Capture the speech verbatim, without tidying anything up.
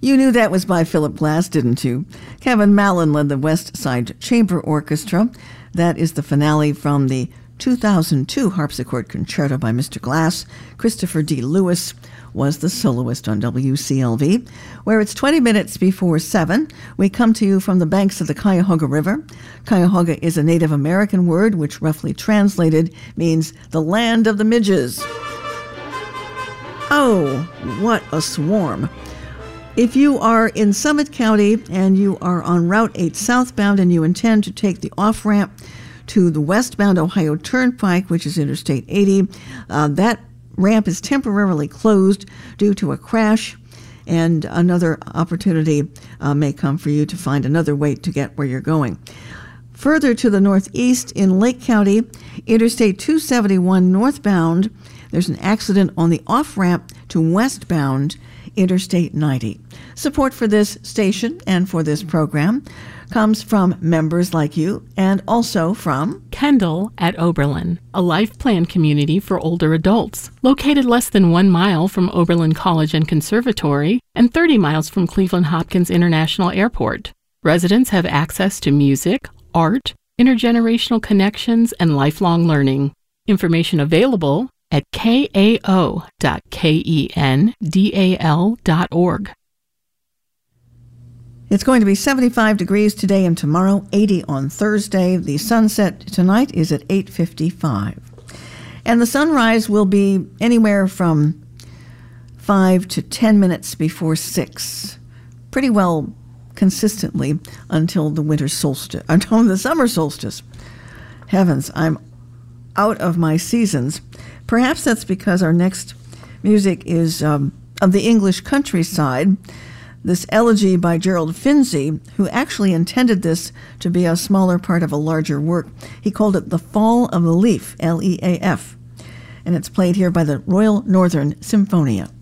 You knew that was by Philip Glass, didn't you? Kevin Mallon led the West Side Chamber Orchestra. That is the finale from the two thousand two harpsichord concerto by Mister Glass. Christopher D. Lewis was the soloist on W C L V, where it's twenty minutes before seven. We come to you from the banks of the Cuyahoga River. Cuyahoga is a Native American word which roughly translated means the land of the midges. Oh, what a swarm. If you are in Summit County and you are on Route eight southbound and you intend to take the off-ramp to the westbound Ohio Turnpike, which is Interstate eighty, uh, that ramp is temporarily closed due to a crash, and another opportunity uh, may come for you to find another way to get where you're going. Further to the northeast in Lake County, Interstate two seventy-one northbound, there's an accident on the off-ramp to westbound Interstate ninety. Support for this station and for this program comes from members like you and also from Kendall at Oberlin, a life plan community for older adults, located less than one mile from Oberlin College and Conservatory and thirty miles from Cleveland Hopkins International Airport. Residents have access to music, art, intergenerational connections, and lifelong learning. Information available at k a o dot kendal dot org. It's going to be seventy-five degrees today and tomorrow, eighty on Thursday. The sunset tonight is at eight fifty-five. And the sunrise will be anywhere from five to ten minutes before six. Pretty well consistently until the winter solstice, until the summer solstice. Heavens, I'm out of my seasons. Perhaps that's because our next music is um, of the English countryside. This elegy by Gerald Finzi, who actually intended this to be a smaller part of a larger work. He called it The Fall of the Leaf, L E A F. And it's played here by the Royal Northern Symphonia.